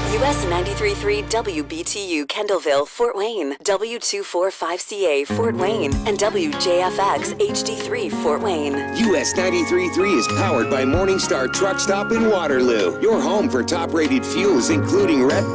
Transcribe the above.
US 93.3 WBTU Kendallville, Fort Wayne, W245CA Fort Wayne, and WJFX HD3 Fort Wayne. US 93.3 is powered by Morningstar Truck Stop in Waterloo. Your home for top-rated fuels including Red Bull.